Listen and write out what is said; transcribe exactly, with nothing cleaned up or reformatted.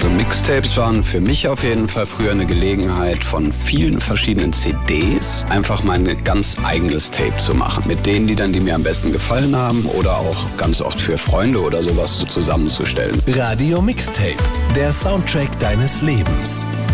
Also Mixtapes waren für mich auf jeden Fall früher eine Gelegenheit, von vielen verschiedenen C Ds einfach mein ganz eigenes Tape zu machen. Mit den Liedern, die mir am besten gefallen haben oder auch ganz oft für Freunde oder sowas so zusammenzustellen. Radio Mixtape, der Soundtrack deines Lebens.